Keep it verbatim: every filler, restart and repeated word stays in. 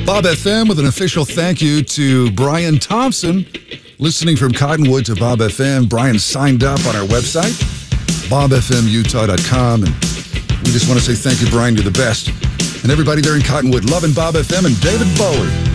Bob F M with an official thank you to Brian Thompson, listening from Cottonwood to Bob F M. Brian signed up on our website, bob f m utah dot com, and we just want to say thank you, Brian. You're the best. And everybody there in Cottonwood loving Bob F M and David Bowie.